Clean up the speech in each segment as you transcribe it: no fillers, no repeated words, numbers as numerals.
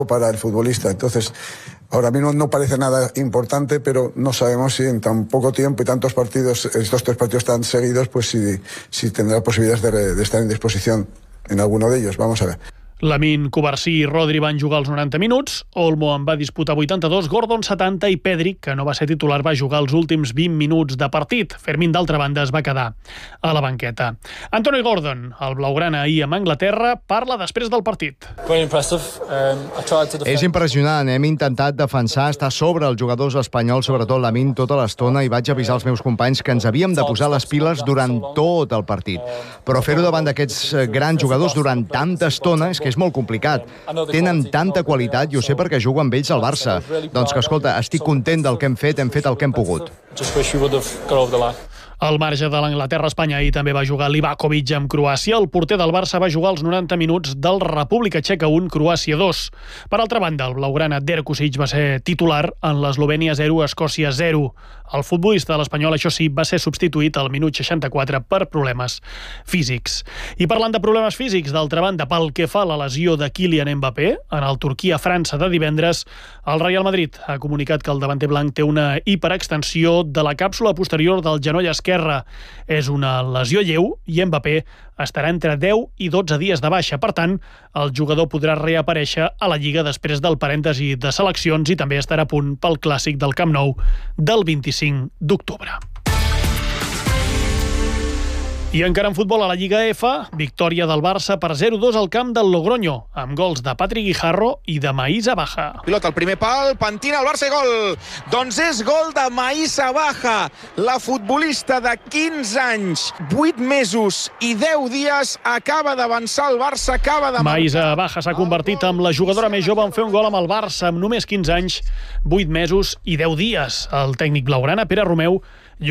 para el futbolista. Entonces, ahora mismo no parece nada importante, pero no sabemos si en tan poco tiempo y tantos partidos, estos 3 partidos tan seguidos, pues si tendrá posibilidades de estar en disposición en alguno de ellos. Vamos a ver. Lamine, Cubarsí i Rodri van jugar els 90 minuts, Olmo en va disputar 82, Gordon 70 i Pedri, que no va ser titular, va jugar els últims 20 minuts de partit. Fermín, d'altra banda, es va quedar a la banqueta. Anthony Gordon, el blaugrana ahir amb Anglaterra, parla després del partit. És impressionant, hem intentat defensar, estar sobre els jugadors espanyols, sobretot Lamine, tota l'estona, i vaig avisar els meus companys que ens havíem de posar les piles durant tot el partit. Però fer-ho davant d'aquests grans jugadors durant tanta estona és que és molt complicat. Tenen tanta qualitat, i ho sé perquè jugo amb ells al Barça. Doncs que, escolta, estic content del que hem fet el que hem pogut. Al marge de l'Anglaterra-Espanya, ahir també va jugar Livakovic amb Croàcia. El porter del Barça va jugar els 90 minuts del República Txeca 1, Croàcia 2. Per altra banda, el blaugrana Derkusic va ser titular en l'Eslovènia 0, Escòcia 0. El futbolista de l'Espanyol, això sí, va ser substituït al minut 64 per problemes físics. I parlant de problemes físics, d'altra banda, pel que fa a la lesió de Kylian Mbappé en el Turquia-França de divendres, el Real Madrid ha comunicat que el davanter blanc té una hiperextensió de la càpsula posterior del genoll esquerre. És una lesió lleu i Mbappé estarà entre 10 i 12 dies de baixa. Per tant, el jugador podrà reaparèixer a la Lliga després del parèntesi de seleccions i també estarà a punt pel clàssic del Camp Nou del 25 d'octubre. I encara en futbol a la Lliga F, victòria del Barça per 0-2 al camp del Logroño, amb gols de Patrick Guijarro i de Maïssa Baja. Pilota al primer pal, pentina el Barça i gol. Doncs és gol de Maïssa Baja, la futbolista de 15 anys, 8 mesos i 10 dies, acaba d'avançar el Barça, Maïssa Baja s'ha convertit en la jugadora més jove en fer un gol amb el Barça amb només 15 anys, 8 mesos i 10 dies. El tècnic blaugrana, Pere Romeu,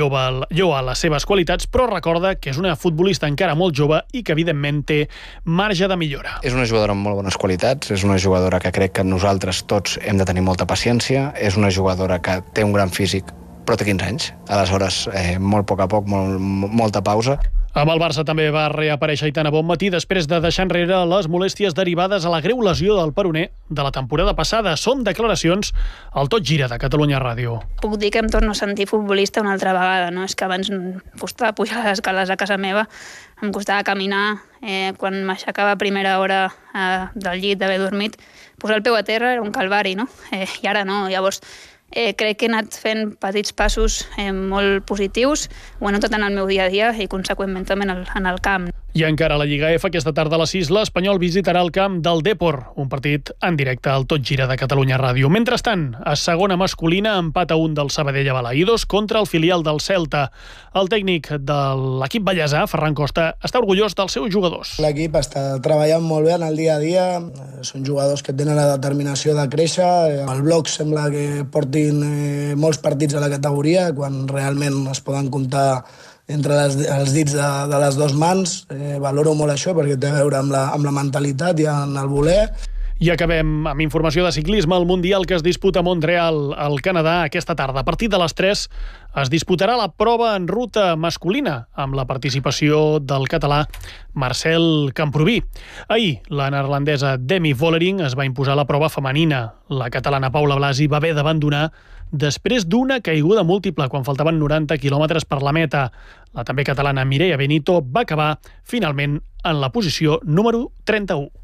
lloa les seves qualitats, però recorda que és una futbolista encara molt jove i que, evidentment, té marge de millora. És una jugadora amb molt bones qualitats, és una jugadora que crec que nosaltres tots hem de tenir molta paciència, és una jugadora que té un gran físic, però té 15 anys. Aleshores, molt a poc, molta pausa. Amb el Barça també va reaparèixer Aitana Bonmatí després de deixar enrere les molèsties derivades a la greu lesió del peroné de la temporada passada. Són declaracions al Tot Gira de Catalunya Ràdio. Puc dir que em torno a sentir futbolista una altra vegada, no? És que abans em costava pujar les escales a casa meva, em costava caminar, quan m'aixecava a primera hora del llit d'haver dormit, posar el peu a terra era un calvari, no? I ara no, llavors crec que he anat fent petits passos molt positius, ho he notat en el meu dia a dia i conseqüentment també en el camp. I encara a la Lliga F, aquesta tarda a les 6, l'Espanyol visitarà el camp del Depor, un partit en directe al Tot Gira de Catalunya Ràdio. Mentrestant, a segona masculina, empat a 1 del Sabadell a Balaïdos contra el filial del Celta. El tècnic de l'equip ballesà, Ferran Costa, està orgullós dels seus jugadors. L'equip està treballant molt bé en el dia a dia, són jugadors que tenen la determinació de créixer. El bloc sembla que portin molts partits a la categoria, quan realment es poden comptar entre els dits de les dues mans. Valoro molt això perquè té a veure amb la mentalitat i amb el voler. I acabem amb informació de ciclisme. El Mundial que es disputa a Montreal, al Canadà, aquesta tarda. A partir de les 3 es disputarà la prova en ruta masculina, amb la participació del català Marcel Camprubí. Ahir, la neerlandesa Demi Vollering es va imposar la prova femenina. La catalana Paula Blasi va haver d'abandonar després d'una caiguda múltiple quan faltaven 90 quilòmetres per la meta. La també catalana Mireia Benito va acabar finalment en la posició número 31.